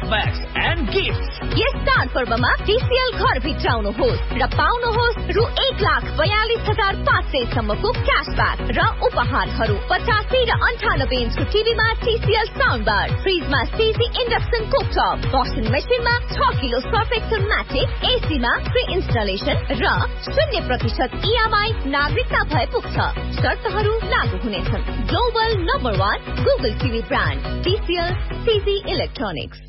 क्याशब्याक्स and gift. यस चाडपर्वमा TCL घर भित्राउनुहोस् र पाउनुहोस् रु 1,42,500 सम्मको क्याशब्याक र उपहारहरू। 85 र 98 इन्चको टिभीमा TCL साउन्ड बार, फ्रिजमा CZ induction कुकटप, washing मेसिनमा 6 kilo Surf Excel matric, एसीमा free installation र 0% EMI नागरिकता भए पुग्छ। शर्तहरू लागू हुनेछन्। Global number 1 Google TV brand TCL CZ electronics.